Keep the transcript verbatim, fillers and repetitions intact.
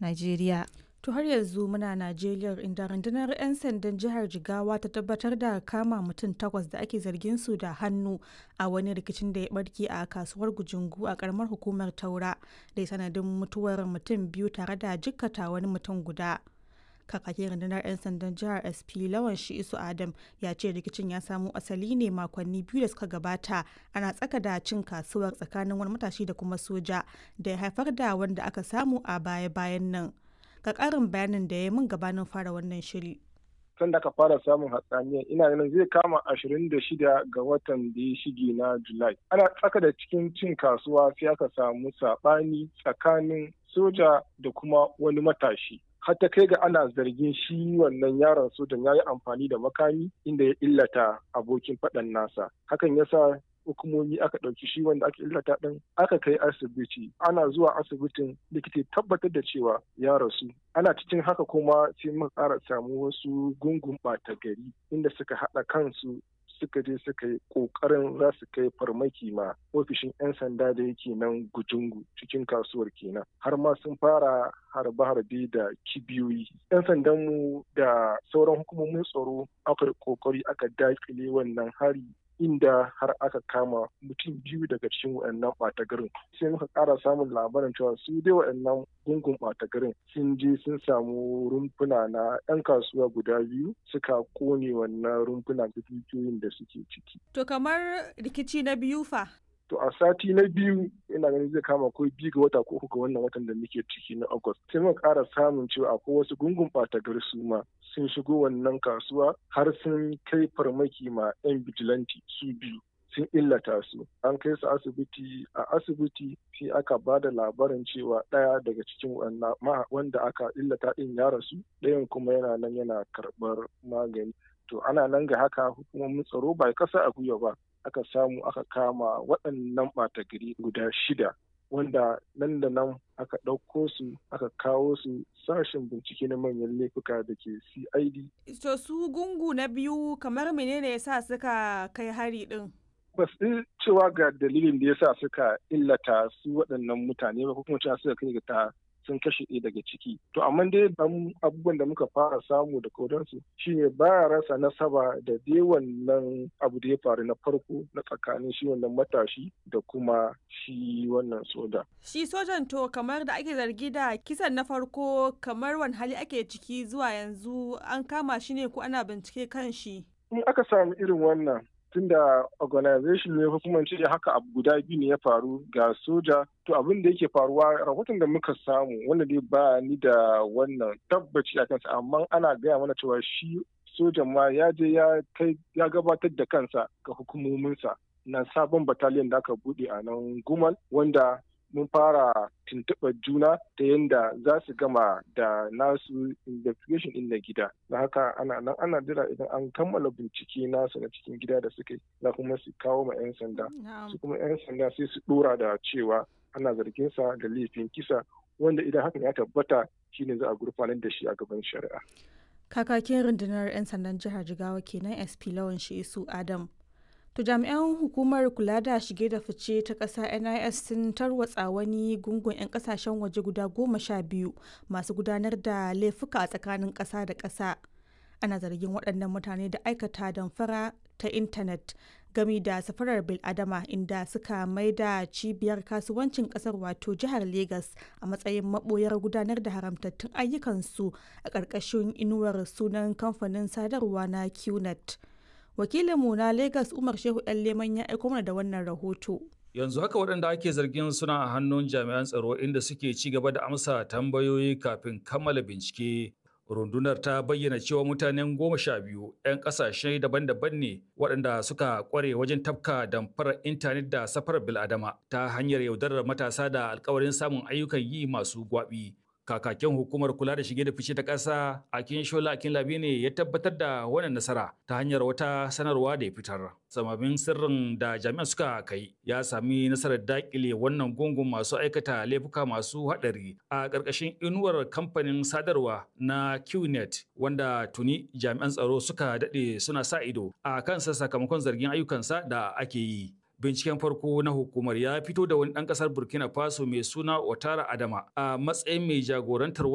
Najeriya. To har yanzu muna Najeriya inda rundunar 'yan sandan jihar Jigawa ta tabbatar da kama mutum takwas da ake zargin su da hannu a wani rikicin da ya barke a kasuwar Gujungu a karamar hukumar Taura da ya sanadin mutuwar mutum biyu tare da jikkata wani mutum guda. Kakakin rundunar 'yan sandan jihar S P Lawan Shi'isu Adam ya ce rikicin ya samo asali ne makonni biyu da suka gabata ana tsaka da cin kasuwar tsakanin wani matashi da kuma soja da ya haifar da wanda aka samu a baya-bayan nan. Ga ƙarin bayanin da ya min gabanin fara wannan shiri. Kan da aka fara samun hatsaniya ina ganin zai kama ashirin da shida ga watan da ya shige na Julai. Ana tsaka da cikin cin kasuwa sai aka samu saɓani tsakanin soja da kuma wani matashi. Har ta kai ga ana zargin shi wannan yaron sojan ya yi amfani da makami inda ya illata abokin faɗan nasa. Hakan ya sa hukumomi aka ɗauki shi wanda aka illata ɗin aka kai asibiti. Ana zuwa asibitin likita tabbatar da cewa ya rasu. Ana cikin haka kuma sai muka ƙara samu wasu gungun ɓata gari inda suka haɗa kansu suka je suka yi ƙoƙarin za su kai farmaki ma ofishin 'yan sanda da yake nan Gujungu cikin kasuwar kenan. Har ma sun fara harbe-harbe da kibiyoyi. 'Yan sandanmu da sauran hukumomin tsaro aka ƙoƙari aka daƙile wannan hari inda har aka kama mutum biyu daga cikin waɗannan ɓata garin. Sai muka ƙara samun labarin cewa su dai waɗannan gungun ɓata garin sun je sun samu rumfuna na 'yan kasuwa guda biyu suka ƙone wannan rumfuna da dukiyoyin da suke ciki. To kamar rikici na biyu fa? To a sati na biyu ina ganin zai kama ko biyu ga wata ko uku ga wannan watan da muke ciki na August. Sai muka ƙara samun cewa akwai wasu gungun ɓata gari su ma sun shigo wannan kasuwa har sun kai farmaki ma 'yan bijilanti su biyu sun illata su. An kai su asibiti a asibiti sai aka ba da labarin cewa ɗaya daga cikin wanda aka illata ɗin ya rasu ɗayan kuma yana nan yana karɓar magani. To ana nan ga haka hukumomin tsaro ba kasa a gwiwa ba aka samu aka kama waɗannan ɓata gari guda shida wanda nan da nan aka ɗauko su aka kawo su sashen bincike na manyan laifuka da ke C I D. To su gungu na biyu kamar menene ya sa suka kai hari ɗin? Ba su cewa ga dalilin da ya sa suka illata su waɗannan mutane ba ko kuma cewa suka kai ga ta sun kashe ɗaya daga ciki. To amma dai abubuwan da muka fara samu da kodansu shine baya rasa nasaba da dai wannan abu da ya faru na farko na tsakanin shi wannan matashi da kuma shi wannan soja. Shi sojan to kamar da ake zargi da kisan na farko kamar wani hali ake ciki zuwa yanzu an kama shi ne ko ana bincike kan shi? In aka samu irin wannan tunda organization ne hukumar ce haka abu guda biyu ne ya faru ga soja to abin da yake faruwa rahoton da muka samu wanda dai ba ni da wannan tabbaci a kansa amma ana gaya mana cewa shi sojan ma ya je ya kai ya gabatar da kansa ga hukumominsa na sabon battalion da aka bude a nan Gumal wanda mun fara tuntuɓar juna ta yadda za su gama da nasu investigation ɗin na gida. Da haka ana nan ana jira idan an kammala bincike nasu na cikin gida da suka yi za kuma su kawo ma 'yan sanda. Su kuma 'yan sanda sai su ɗora da cewa ana zargin sa da laifin kisa wanda idan hakan ya tabbata shine za a gurfanar da shi a gaban shari'a. Kakakin rundunar 'yan sandan jihar Jigawa kenan S P Lawan Shi'isu Adam. To jami'an hukumar kula da shige da fice ta ƙasa N I S sun tarwatsa wani gungun 'yan ƙasashen waje guda goma sha biyu masu gudanar da laifuka a tsakanin ƙasa da ƙasa. Ana zargin waɗannan mutane da aikata damfara ta intanet gami da safarar bil'adama inda suka maida cibiyar kasuwancin ƙasar wato jihar Legas a matsayin maɓoyar gudanar da haramtattun ayyukansu a ƙarƙashin inuwar sunan kamfanin sadarwa na Q net. Wakilinmu na Lagos Umar Shehu ɗan Leman ya aiko mana da wannan rahoto. Yanzu haka waɗanda ake zargin suna a hannun jami'an tsaro inda suke ci gaba da amsa tambayoyi kafin kammala bincike. Rundunar ta bayyana cewa mutanen goma sha biyu 'yan ƙasashe daban-daban ne waɗanda suka ƙware wajen tafka damfarar intanet da safarar bil'adama ta hanyar yaudarar matasa da alkawarin samun ayyukan yi masu gwaɓi. Kakakin hukumar kula da shige da fice ta ƙasa Akin Shola Akin Labi ne ya tabbatar da wannan nasara ta hanyar wata sanarwa da ya fitar. Samamin sirrin da jami'an suka kai ya sami nasarar dakile wannan gungun masu aikata laifuka masu haɗari a ƙarƙashin inuwar kamfanin sadarwa na Q net wanda tuni jami'an tsaro suka daɗe suna sa ido a kansa sakamakon zargin ayyukansa da ake yi. Binciken farko na hukumar ya fito da wani ɗan ƙasar Burkina Faso mai suna Ouattara Adama a matsayin mai jagorantar